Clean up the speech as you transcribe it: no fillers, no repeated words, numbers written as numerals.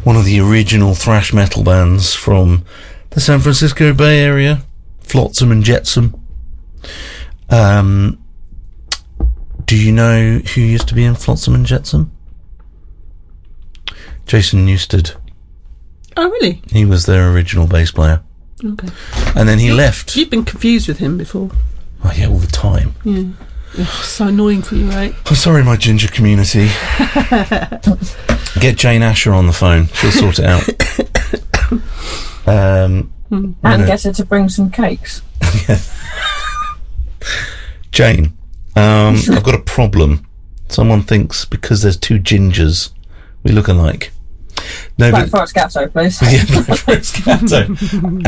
one of the original thrash metal bands from the San Francisco Bay Area, Flotsam and Jetsam. Do you know who used to be in Flotsam and Jetsam? Jason Newsted. Oh, really? He was their original bass player. Okay. And then he left. You've been confused with him before. Oh, yeah, all the time. Yeah. Ugh, so annoying for you, right? I'm sorry, my ginger community. Get Jane Asher on the phone. She'll sort it out. And get her to bring some cakes. Yeah. Jane, I've got a problem. Someone thinks because there's two gingers, we look alike. No, Black Forest Gatto, please. Yeah, Black Forest Gatto.